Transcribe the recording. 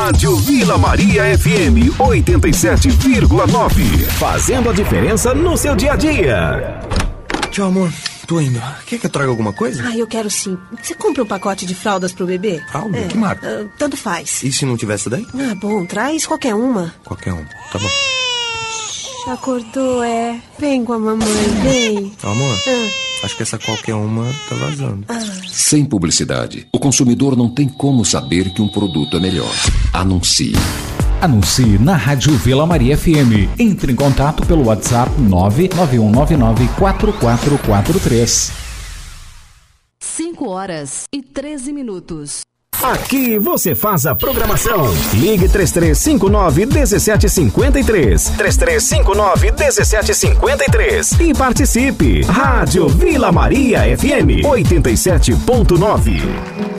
Rádio Vila Maria FM 87,9. Fazendo a diferença no seu dia a dia. Tchau, amor. Tô indo. Quer que eu traga alguma coisa? Eu quero sim. Você compra um pacote de fraldas pro bebê? Fralda? Que marca? Tanto faz. E se não tivesse daí? Bom, traz qualquer uma. Qualquer uma. Tá bom. Acordou, Vem com a mamãe, vem. Amor, acho que essa qualquer uma tá vazando. Sem publicidade, o consumidor não tem como saber que um produto é melhor. Anuncie. Anuncie na Rádio Vila Maria FM. Entre em contato pelo WhatsApp 991994443. 5h13. Aqui você faz a programação. Ligue 3359-1753. 3359-1753. E participe. Rádio Vila Maria FM 87,9.